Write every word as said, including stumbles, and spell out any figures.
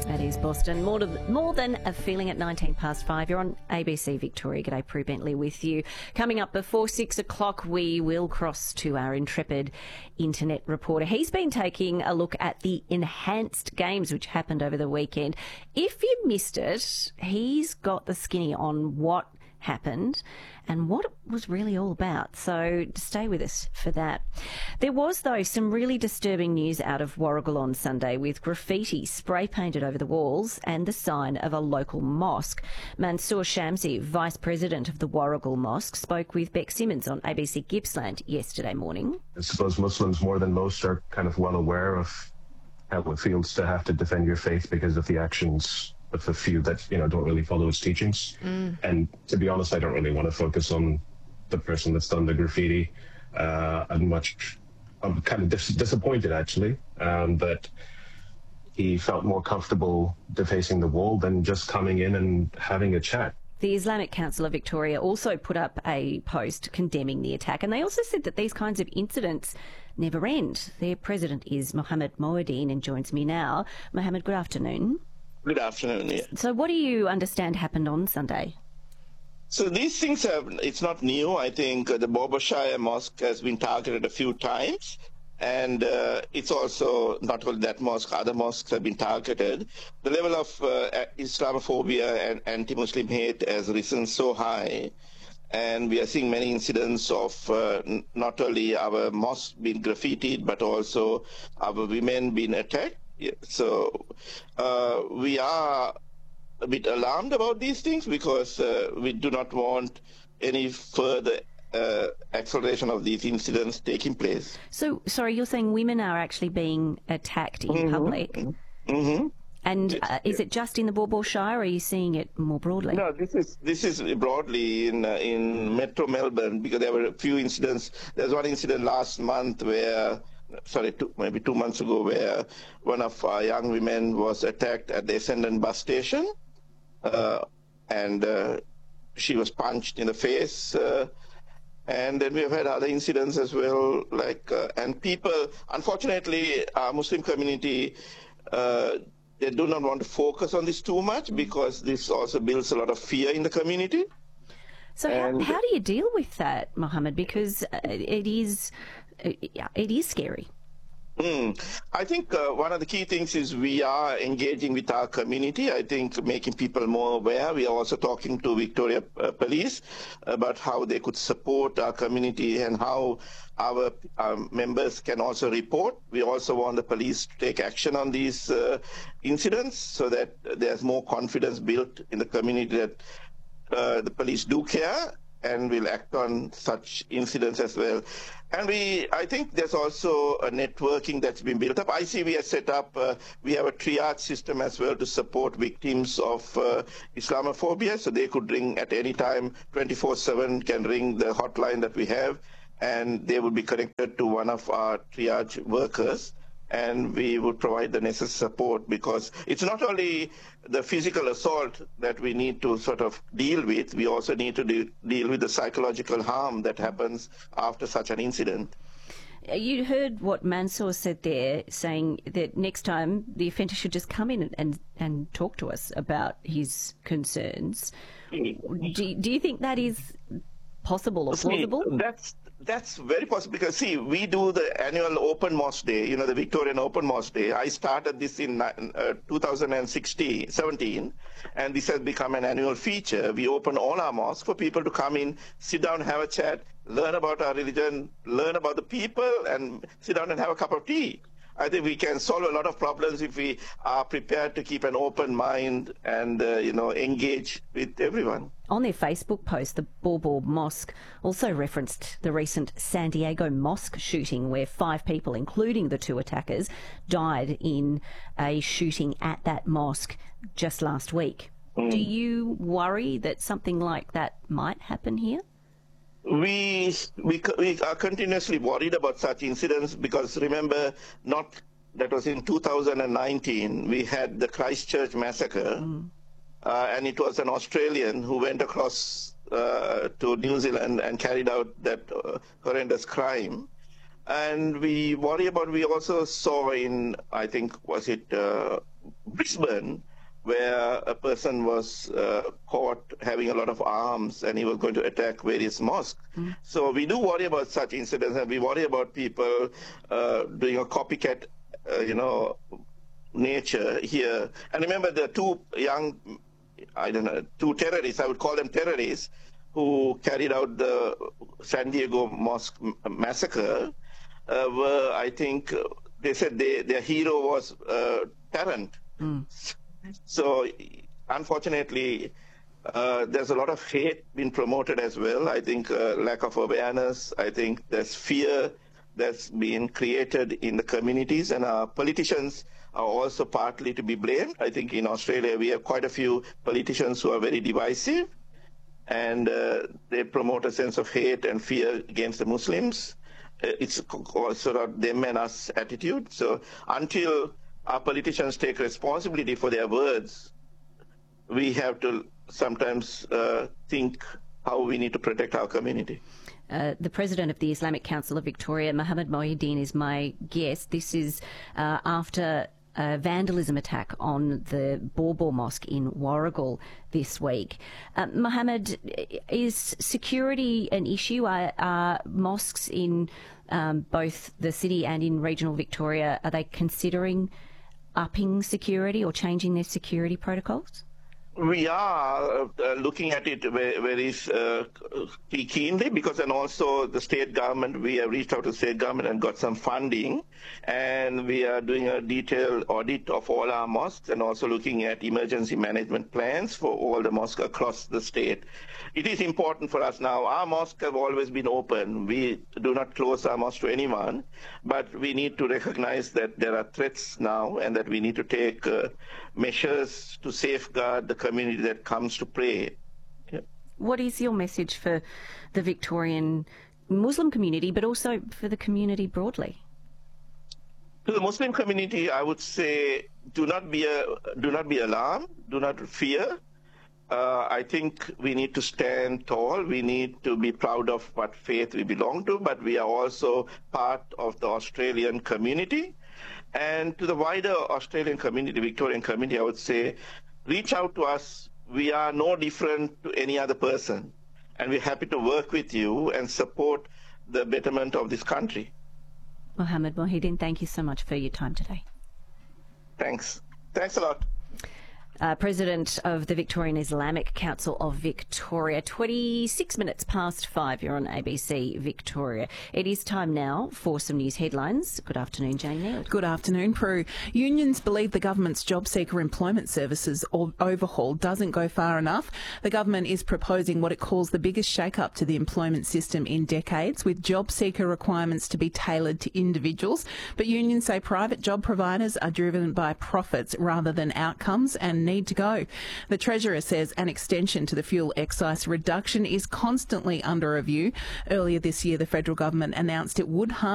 That is Boston. More, to, more than a feeling at nineteen past five. You're on A B C Victoria. G'day, Prue Bentley with you. Coming up before six o'clock, we will cross to our intrepid internet reporter. He's been taking a look at the enhanced games which happened over the weekend. If you missed it, he's got the skinny on what happened and what it was really all about. So stay with us for that. There was, though, some really disturbing news out of Warragul on Sunday with graffiti spray painted over the walls and the sign of a local mosque. Mansour Shamsi, Vice President of the Warragul Mosque, spoke with Beck Simmons on A B C Gippsland yesterday morning. I suppose Muslims, more than most, are kind of well aware of how it feels to have to defend your faith because of the actions of the few that, you know, don't really follow its teachings. Mm. And to be honest, I don't really want to focus on the person that's done the graffiti. Uh, I'm much, I'm kind of dis- disappointed actually um, that he felt more comfortable defacing the wall than just coming in and having a chat. The Islamic Council of Victoria also put up a post condemning the attack, and they also said that these kinds of incidents never end. Their president is Mohammed Moeddin and joins me now. Mohammed, good afternoon. Good afternoon. Yeah. So what do you understand happened on Sunday? So these things have, it's not new. I think uh, the Bobo-Shire Mosque has been targeted a few times. And uh, it's also not only that mosque, other mosques have been targeted. The level of uh, Islamophobia and anti-Muslim hate has risen so high. And we are seeing many incidents of uh, not only our mosque being graffitied, but also our women being attacked. Yeah, so uh, we are a bit alarmed about these things because uh, we do not want any further uh, acceleration of these incidents taking place. So, sorry, you're saying women are actually being attacked in mm-hmm. public? Mm-hmm. And yes, uh, is yes. it just in the Bobo-Shire, or are you seeing it more broadly? No, this is this is broadly in uh, in Metro Melbourne, because there were a few incidents. There's one incident last month where. Sorry, two, maybe two months ago, where one of our young women was attacked at the Essendon bus station, uh, and uh, she was punched in the face. Uh, and then we have had other incidents as well, like, uh, and people, unfortunately, our Muslim community, uh, they do not want to focus on this too much because this also builds a lot of fear in the community. So how, how do you deal with that, Mohammed? Because it is... it is scary. Mm. I think uh, one of the key things is we are engaging with our community. I think making people more aware. We are also talking to Victoria uh, Police about how they could support our community and how our um, members can also report. We also want the police to take action on these uh, incidents so that there's more confidence built in the community that uh, the police do care and will act on such incidents as well. And we, I think there's also a networking that's been built up. I C V has set up, uh, we have a triage system as well to support victims of uh, Islamophobia. So they could ring at any time, twenty-four seven can ring the hotline that we have, and they would be connected to one of our triage workers. And we would provide the necessary support, because it's not only the physical assault that we need to sort of deal with, we also need to de- deal with the psychological harm that happens after such an incident. You heard what Mansour said there, saying that next time the offender should just come in and, and, and talk to us about his concerns. Do, do you think that is possible or plausible? That's That's very possible, because, see, we do the annual Open Mosque Day, you know, the Victorian Open Mosque Day. I started this in uh, two thousand sixteen, seventeen, and this has become an annual feature. We open all our mosques for people to come in, sit down, have a chat, learn about our religion, learn about the people, and sit down and have a cup of tea. I think we can solve a lot of problems if we are prepared to keep an open mind and, uh, you know, engage with everyone. On their Facebook post, the Bobo Mosque also referenced the recent San Diego mosque shooting, where five people, including the two attackers, died in a shooting at that mosque just last week. Mm. Do you worry that something like that might happen here? We, we we are continuously worried about such incidents, because remember, not that was in two thousand nineteen, we had the Christchurch massacre, mm. uh, and it was an Australian who went across uh, to New Zealand and carried out that uh, horrendous crime. And we worry about, we also saw in, I think, was it uh, Brisbane, where a person was uh, caught having a lot of arms and he was going to attack various mosques. Mm. So we do worry about such incidents, and we worry about people uh, doing a copycat, uh, you know, nature here. And remember, the two young, I don't know, two terrorists, I would call them terrorists, who carried out the San Diego Mosque massacre, uh, were, I think, they said they, their hero was uh, Tarrant. Mm. So, unfortunately, uh, there's a lot of hate being promoted as well. I think uh, lack of awareness. I think there's fear that's being created in the communities, and our politicians are also partly to be blamed. I think in Australia we have quite a few politicians who are very divisive, and uh, they promote a sense of hate and fear against the Muslims. Uh, it's sort of them and us attitude. So until our politicians take responsibility for their words, we have to sometimes uh, think how we need to protect our community. Uh, the president of the Islamic Council of Victoria, Mohammed Mohideen, is my guest. This is uh, after a vandalism attack on the Baw Baw Mosque in Warragul this week. Uh, Mohammed, is security an issue? Are, are mosques in um, both the city and in regional Victoria, are they considering upping security or changing their security protocols? We are uh, looking at it very, very uh, keenly, because and also the state government, we have reached out to the state government and got some funding, and we are doing a detailed audit of all our mosques and also looking at emergency management plans for all the mosques across the state. It is important for us now. Our mosques have always been open. We do not close our mosque to anyone, but we need to recognize that there are threats now and that we need to take uh, measures to safeguard the community that comes to pray. Yeah. What is your message for the Victorian Muslim community, but also for the community broadly? To the Muslim community, I would say, do not be a, do not be alarmed, do not fear. Uh, I think we need to stand tall. We need to be proud of what faith we belong to, but we are also part of the Australian community. And to the wider Australian community, Victorian community, I would say, reach out to us. We are no different to any other person, and we're happy to work with you and support the betterment of this country. Mohammed Mohideen, thank you so much for your time today. Thanks. Thanks a lot. Uh, President of the Victorian Islamic Council of Victoria. twenty-six minutes past five, you're on A B C Victoria. It is time now for some news headlines. Good afternoon, Jane Neal. Good afternoon, Prue. Unions believe the government's job seeker employment services overhaul doesn't go far enough. The government is proposing what it calls the biggest shake-up to the employment system in decades, with job seeker requirements to be tailored to individuals. But unions say private job providers are driven by profits rather than outcomes and need to go. The Treasurer says an extension to the fuel excise reduction is constantly under review. Earlier this year, the federal government announced it would halve